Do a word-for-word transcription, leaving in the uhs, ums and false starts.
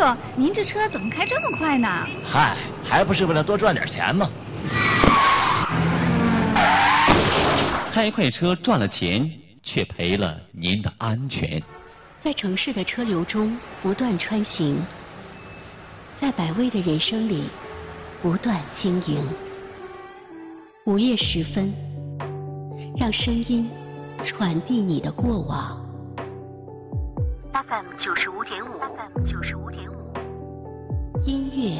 傅，您这车怎么开这么快呢？ 嗨，还不是为了多赚点钱吗？ 开快车赚了钱，却赔了您的安全。 在城市的车流中不断穿行，在百味的人生里不断经营。午夜时分，让声音传递你的过往。F M 九十五点五，F M 九十五点五，音乐